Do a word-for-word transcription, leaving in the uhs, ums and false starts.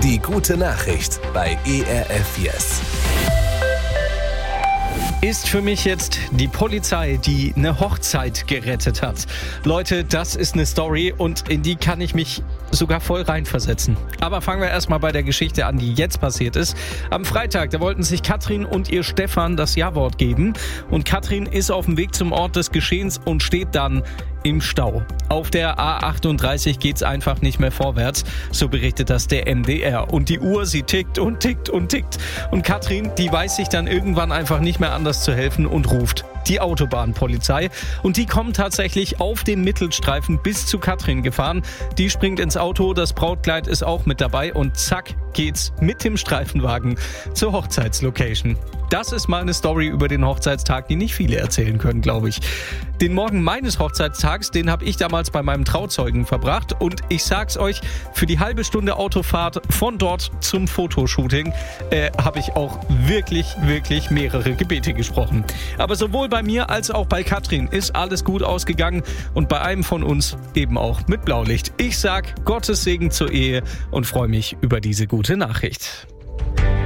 Die gute Nachricht bei E R F Yes. Ist für mich jetzt die Polizei, die eine Hochzeit gerettet hat. Leute, das ist eine Story und in die kann ich mich sogar voll reinversetzen. Aber fangen wir erstmal bei der Geschichte an, die jetzt passiert ist. Am Freitag, da wollten sich Katrin und ihr Stefan das Ja-Wort geben. Und Katrin ist auf dem Weg zum Ort des Geschehens und steht dann im Stau. Auf der A achtunddreißig geht's einfach nicht mehr vorwärts, so berichtet das der M D R. Und die Uhr, sie tickt und tickt und tickt. Und Katrin, die weiß sich dann irgendwann einfach nicht mehr anders zu helfen und ruft die Autobahnpolizei. Und die kommen tatsächlich auf den Mittelstreifen bis zu Katrin gefahren. Die springt ins Auto, das Brautkleid ist auch mit dabei und zack geht's mit dem Streifenwagen zur Hochzeitslocation. Das ist mal eine Story über den Hochzeitstag, die nicht viele erzählen können, glaube ich. Den Morgen meines Hochzeitstags, den habe ich damals bei meinem Trauzeugen verbracht und ich sag's euch, für die halbe Stunde Autofahrt von dort zum Fotoshooting äh, habe ich auch wirklich, wirklich mehrere Gebete gesprochen. Aber sowohl bei mir als auch bei Katrin ist alles gut ausgegangen und bei einem von uns eben auch mit Blaulicht. Ich sag Gottes Segen zur Ehe und freue mich über diese gute Nachricht.